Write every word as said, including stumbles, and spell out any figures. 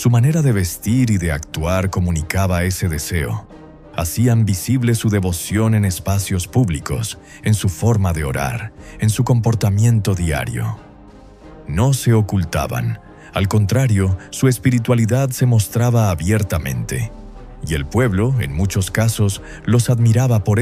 Su manera de vestir y de actuar comunicaba ese deseo. Hacían visible su devoción en espacios públicos, en su forma de orar, en su comportamiento diario. No se ocultaban, al contrario, su espiritualidad se mostraba abiertamente, y el pueblo, en muchos casos, los admiraba por